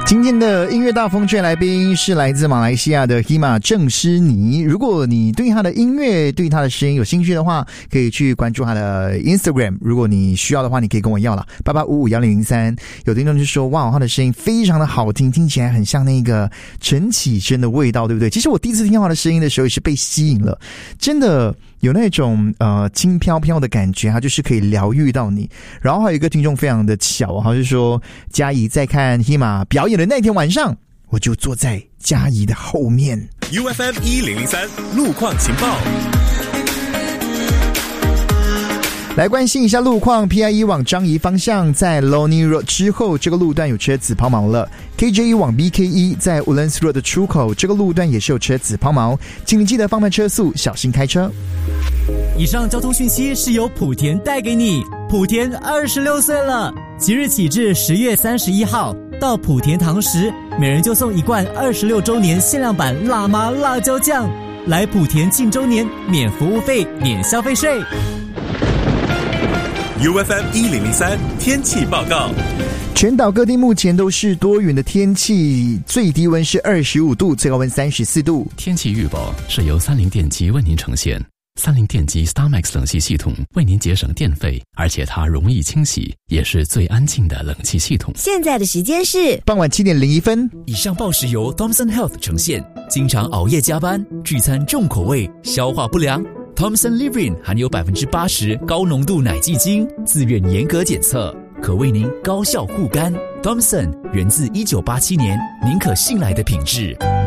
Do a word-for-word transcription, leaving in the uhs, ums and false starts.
今天的音乐大风吹来宾是来自马来西亚的 Hima 郑诗妮。如果你对他的音乐对他的声音有兴趣的话，可以去关注他的 Instagram， 如果你需要的话你可以跟我要了八八五五一零零三。有听众就说哇，他的声音非常的好听，听起来很像那个陈绮贞的味道，对不对？其实我第一次听到他的声音的时候也是被吸引了，真的有那种呃轻飘飘的感觉，它就是可以疗愈到你。然后还有一个听众非常的巧，他就说嘉怡在看 Hima 表演的那天晚上，我就坐在嘉怡的后面。 U F M 一零零三路况情报， 来关心一下路况。 P I E 往樟宜方向在 Loni Road 之后，这个路段有车子抛锚了。 K J E 往 B K E 在 Woodlands Road 的出口，这个路段也是有车子抛锚，请你记得放慢车速，小心开车。 以上交通讯息是由莆田带给你。莆田二十六岁了，即日起至十月三十一号到莆田堂食，每人就送一罐二十六周年限量版辣妈辣椒酱。来莆田庆周年，免服务费，免消费税。 U F M 一零零三天气报告。 全岛各地目前都是多云的天气，最低温是二十五度，最高温三十四度。 天气预报是由三菱电机为您呈现。三菱电机 StarMax 冷气系统为您节省电费，而且它容易清洗，也是最安静的冷气系统。 现在的时间是傍晚七点零一分。 以上报时由 Thomson Health 呈现。经常熬夜加班，聚餐重口味，消化不良， Thomson Livrin 含有 百分之八十 高浓度奶基精，自愿严格检测，可为您高效护肝。 Thomson 源自一九八七年，您可信赖的品质。